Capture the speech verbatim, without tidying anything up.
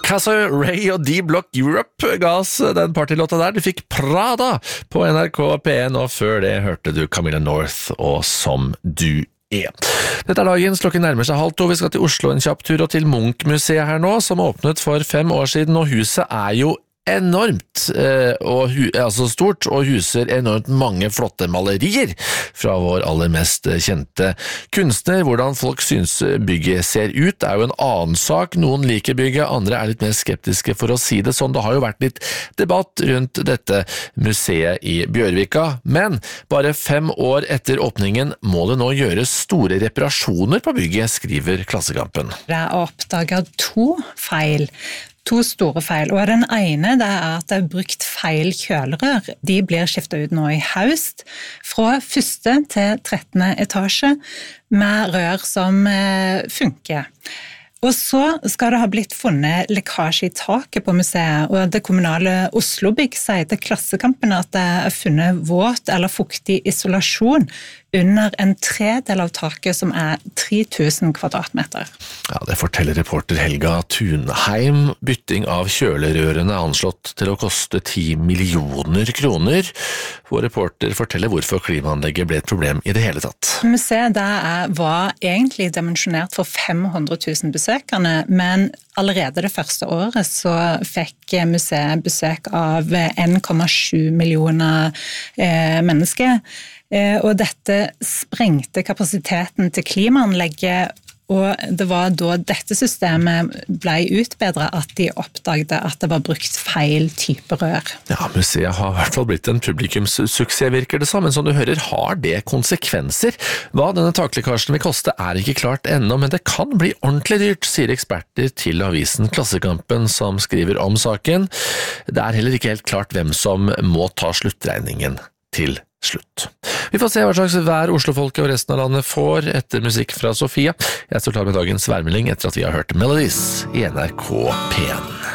Casa Ray og D-Block Europe ga oss den partylåta der. Du fikk Prada på N R K P en, og før det hørte du Camilla North og Som du er. Dette er dagens, klokken nærmer seg halv to. Vi skal til Oslo en kjapp tur, og til Munch-museet her nå, som åpnet for fem år siden, og huset er jo enormt, eh, og hu, altså stort, og huser enormt mange flotte malerier fra vår aller mest kjente kunstner. Hvordan folk synes bygget ser ut er jo en annen sak. Noen liker bygget, andre er litt mer skeptiske, for å si det sånn. Det har jo vært litt debatt rundt dette museet i Bjørvika, men bare fem år etter åpningen må det nå gjøres store reparasjoner på bygget, skriver Klassekampen. Det er oppdaget to feil. To store feil, og den ene det er at det er brukt feil kjølerør. De blir skiftet ut nå i høst, fra første til trettende etasje, med rør som funker. Og så skal det ha blitt funnet lekkasje i taket på museet, og det kommunale Oslobygg sier til Klassekampen at det er funnet våt eller fuktig isolasjon under en tredel av taket, som er tre tusen kvadratmeter. Ja, det forteller reporter Helga Thunheim. Bytting av kjølerørene er anslått til å koste ti millioner kroner. Vår reporter forteller hvorfor klimaanlegget ble et problem i det hele tatt. Museet der var egentlig dimensjonert for fem hundre tusen besøkende, men allerede det første året så fikk museet besøk av en komma sju millioner eh, mennesker. Og dette sprengte kapasiteten til klimaanlegget, og det var da dette systemet ble utbedret at de oppdaget at det var brukt feil type rør. Ja, museet har i hvert fall blitt en publikumssuksess, virker det som, men som du hører har det konsekvenser. Hva denne taklekkasjen vil koste er ikke klart ennå, men det kan bli ordentlig dyrt, sier eksperter til avisen Klassekampen som skriver om saken. Det er heller ikke helt klart hvem som må ta sluttregningen til slutt. Vi får se hva slags vær Oslo-folket og resten av landet får etter musikk fra Sofia. Jeg står klar med dagens værmelding etter at vi har hørt Melodies i N R K P en.